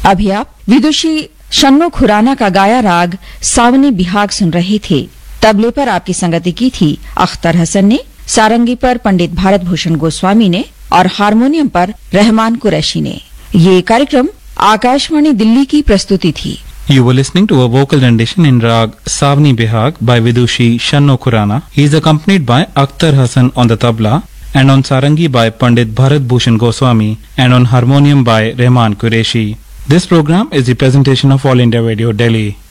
अभी आप विदुषी शन्नो खुराना का गाया राग सावनी बिहाग सुन रहे थे। तबले पर आपकी संगति की थी अख्तर हसन ने, सारंगी पर पंडित भारत भूषण गोस्वामी ने और हारमोनियम पर रहमान कुरैशी ने। ये कार्यक्रम आकाशवाणी दिल्ली की प्रस्तुति थी। You were listening to a vocal rendition in Rag Savni Bihag by Vidushi Shanno Khurana. He is accompanied by Akhtar Hassan on the tabla and on sarangi by Pandit Bharat Bhushan Goswami and on harmonium by Rahman Qureshi. This program is the presentation of All India Radio Delhi.